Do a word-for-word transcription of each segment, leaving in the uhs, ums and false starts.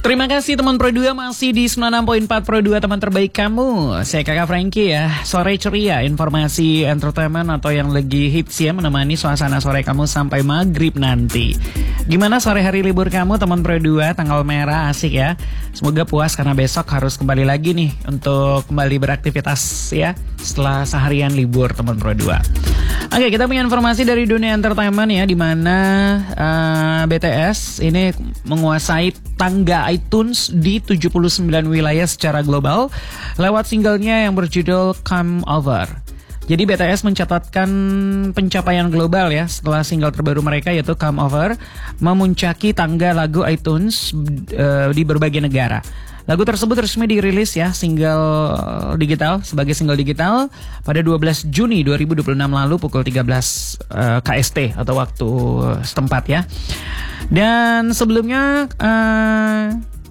Terima kasih teman Pro dua masih di sembilan puluh enam koma empat Pro dua, teman terbaik kamu. Saya Kakak Frankie ya. Sore ceria, informasi entertainment atau yang lagi hits ya, menemani suasana sore kamu sampai maghrib nanti. Gimana sore hari libur kamu teman Pro dua? Tanggal merah asik ya. Semoga puas karena besok harus kembali lagi nih untuk kembali beraktivitas ya setelah seharian libur teman Pro dua. Oke, kita punya informasi dari dunia entertainment ya, di mana uh, B T S ini menguasai tangga iTunes di tujuh puluh sembilan wilayah secara global lewat singlenya yang berjudul Come Over. Jadi B T S mencatatkan pencapaian global ya setelah single terbaru mereka yaitu Come Over memuncaki tangga lagu iTunes uh, di berbagai negara. Lagu tersebut resmi dirilis ya single digital sebagai single digital pada dua belas Juni dua ribu dua puluh enam lalu pukul tiga belas uh, K S T atau waktu setempat ya. Dan sebelumnya uh,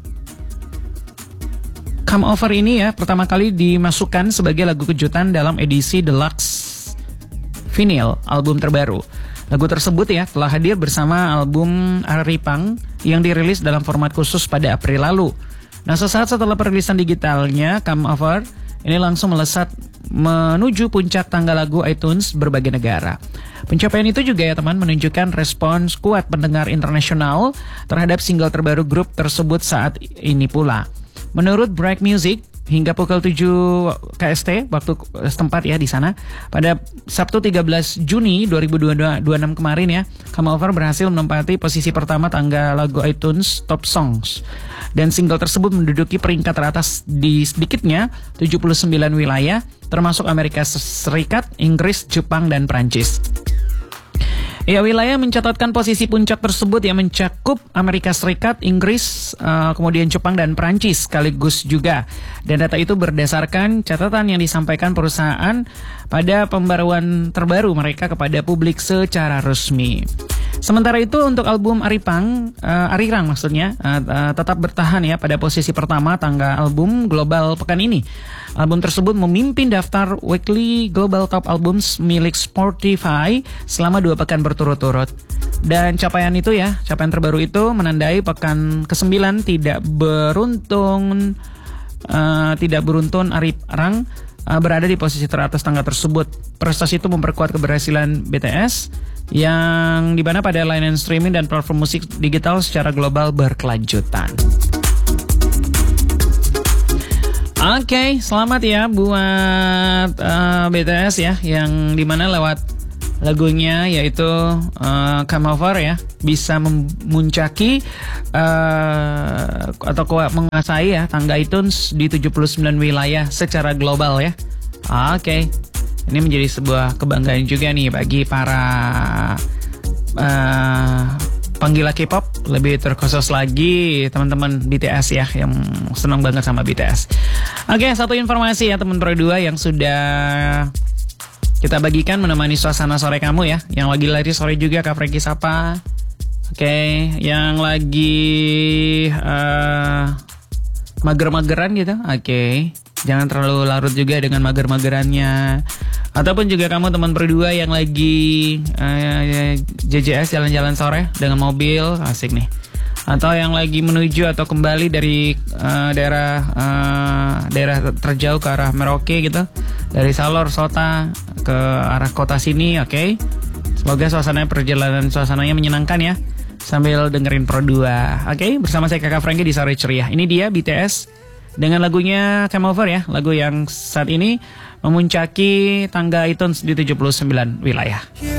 Come Over ini ya pertama kali dimasukkan sebagai lagu kejutan dalam edisi Deluxe Vinyl album terbaru. Lagu tersebut ya telah hadir bersama album Aripang yang dirilis dalam format khusus pada April lalu. Nah, sesaat setelah perilisan digitalnya, Come Over ini langsung melesat menuju puncak tangga lagu iTunes berbagai negara. Pencapaian itu juga ya teman menunjukkan respons kuat pendengar internasional terhadap single terbaru grup tersebut saat ini pula. Menurut Break Music, hingga pukul tujuh K S T waktu setempat ya di sana pada Sabtu tiga belas Juni dua ribu dua puluh enam kemarin ya, Come Over berhasil menempati posisi pertama tangga lagu iTunes Top Songs. Dan single tersebut menduduki peringkat teratas di sedikitnya tujuh puluh sembilan wilayah termasuk Amerika Serikat, Inggris, Jepang dan Prancis. Ya, wilayah mencatatkan posisi puncak tersebut yang mencakup Amerika Serikat, Inggris, uh, kemudian Jepang dan Prancis sekaligus juga. Dan data itu berdasarkan catatan yang disampaikan perusahaan pada pembaruan terbaru mereka kepada publik secara resmi. Sementara itu untuk album Aripang, uh, Arirang maksudnya, uh, uh, tetap bertahan ya pada posisi pertama tangga album global pekan ini. Album tersebut memimpin daftar Weekly Global Top Albums milik Spotify selama dua pekan berturut-turut. Dan capaian itu ya, capaian terbaru itu menandai pekan kesembilan tidak beruntung, uh, tidak beruntun Arirang uh, berada di posisi teratas tangga tersebut. Prestasi itu memperkuat keberhasilan B T S yang dimana pada layanan streaming dan platform musik digital secara global berkelanjutan. Oke, okay, selamat ya buat uh, B T S ya, yang dimana lewat lagunya yaitu uh, Come Over ya bisa memuncaki uh, atau menguasai ya tangga iTunes di tujuh puluh sembilan wilayah secara global ya. Oke. Okay. Ini menjadi sebuah kebanggaan juga nih bagi para uh, penggila K-pop, lebih terkhusus lagi teman-teman B T S ya yang senang banget sama B T S. Oke, satu informasi ya teman Pro dua yang sudah kita bagikan menemani suasana sore kamu ya. Yang lagi lari sore juga Kak Frankie Sapa. Oke, yang lagi uh, mager-mageran gitu. Oke. Jangan terlalu larut juga dengan mager-magerannya. Ataupun juga kamu teman Pro dua yang lagi uh, J J S jalan-jalan sore dengan mobil, asik nih. Atau yang lagi menuju atau kembali dari uh, daerah uh, daerah terjauh ke arah Merauke gitu, dari Salor, Sota ke arah kota sini, oke. Okay? Semoga suasana perjalanan suasananya menyenangkan ya, sambil dengerin Pro dua, oke. Okay? Bersama saya Kakak Frankie di Sore Ceria. Ini dia B T S dengan lagunya Come Over ya, lagu yang saat ini memuncaki tangga iTunes di tujuh puluh sembilan wilayah.